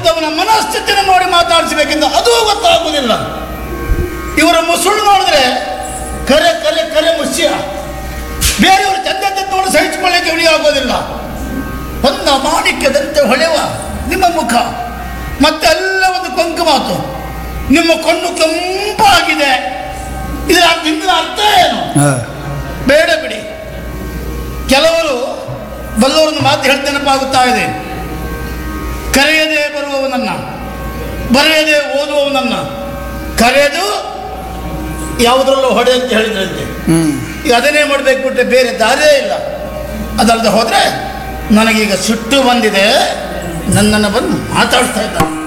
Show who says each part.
Speaker 1: ಬಂದವನ ಮನಸ್ಥಿತಿಯನ್ನು ನೋಡಿ ಮಾತಾಡಿಸಬೇಕೆಂದು ಅದೂ ಗೊತ್ತಾಗುವುದಿಲ್ಲ. ಇವರ ಮುಸುಳು ನೋಡಿದ್ರೆ ಕರೆ ಕರೆ ಕರೆ ಮುಷ್ಯ. ಬೇರೆಯವರು ಚಂದ ನೋಡಿ ಸಹಿಸಿಕೊಳ್ಳಿಕ್ಕೆ ಇಳಿಯಾಗೋದಿಲ್ಲ. ಒಂದು ಮಾಣಿಕ್ಯದಂತೆ ಹೊಳೆವ ನಿಮ್ಮ ಮುಖ, ಮತ್ತೆ ಎಲ್ಲ ಒಂದು ಕೊಂಕು ಮಾತು. ನಿಮ್ಮ ಕಣ್ಣು ಕೆಂಪಾಗಿದೆ. ಇದರ ಹಿಂದಿನ ಅರ್ಥ ಏನು? ಬೇಡ ಬಿಡಿ. ಕೆಲವರು ಬಲ್ಲವರನ್ನು ಮಾತು ಹೇಳ್ತೇನಪ್ಪಾಗುತ್ತಾ ಇದೆ. ಕರೆಯದೆ ಬರುವವನನ್ನ, ಬರೆಯದೆ ಓದುವವನನ್ನ ಕರೆದು ಯಾವುದ್ರಲ್ಲೂ ಹೊಡೆ ಅಂತ ಹೇಳಿದ್ರಂತೆ. ಈಗ ಅದನ್ನೇ ಮಾಡಬೇಕು ಬಿಟ್ಟರೆ ಬೇರೆ ದಾರಿಯೇ ಇಲ್ಲ. ಅದಲ್ಲದೆ ಹೋದರೆ ನನಗೀಗ ಸಿಟ್ಟು ಬಂದಿದೆ, ನನ್ನನ್ನು ಬಂದು ಮಾತಾಡ್ತಾ ಇದ್ದಾರೆ.